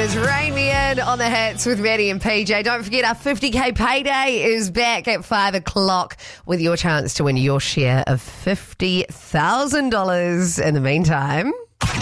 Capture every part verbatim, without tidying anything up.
is Rain Me In on the Hits with Maddie and P J. Don't forget our fifty K payday is back at five o'clock with your chance to win your share of fifty thousand dollars. In the meantime,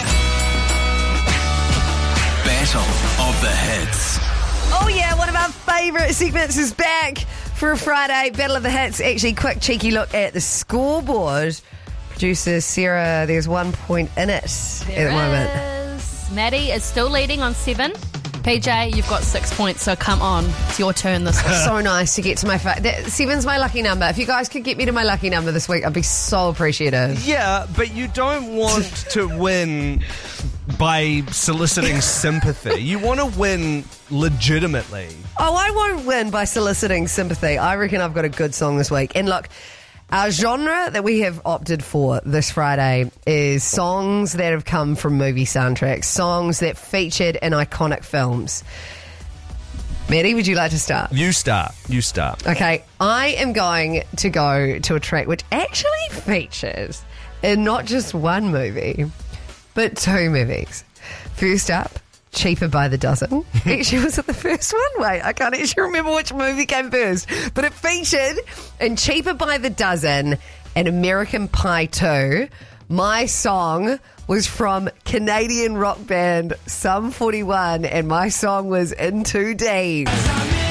Battle of the Hits. oh yeah, one of our favourite segments is back for a Friday. Battle of the Hits. Actually, quick cheeky look at the scoreboard. Producer Sarah, there's one point in it There at the moment. is. Maddie is still leading on seven. P J, you've got six points, so come on. It's your turn this week. So nice to get to my... Fa- that, seven's my lucky number. If you guys could get me to my lucky number this week, I'd be so appreciative. Yeah, but you don't want to win by soliciting sympathy. You want to win legitimately. Oh, I won't win by soliciting sympathy. I reckon I've got a good song this week. And look, our genre that we have opted for this Friday is songs that have come from movie soundtracks, songs that featured in iconic films. Maddie, would you like to start? You start. You start. Okay, I am going to go to a track which actually features in not just one movie, but two movies. First up, Cheaper by the Dozen. Actually, was it the first one? Wait, I can't actually remember which movie came first. But it featured in Cheaper by the Dozen and American Pie two. My song was from Canadian rock band Sum forty-one, and my song was In Too Deep.